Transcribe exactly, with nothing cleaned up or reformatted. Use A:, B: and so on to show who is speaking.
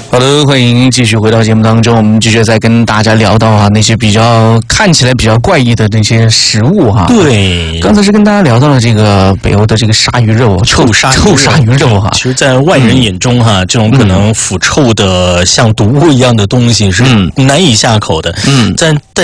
A: 好的，欢迎继续回到节目当中，我们继续再跟大家聊到啊那些比较看起来比较怪异的那些食物哈。
B: 对，
A: 刚才是跟大家聊到了这个北欧的这个鲨鱼肉，
B: 臭鲨
A: 臭鲨鱼肉哈。
B: 其实，在外人眼中哈，嗯、这种可能腐臭的像毒物一样的东西是难以下口的。嗯，但但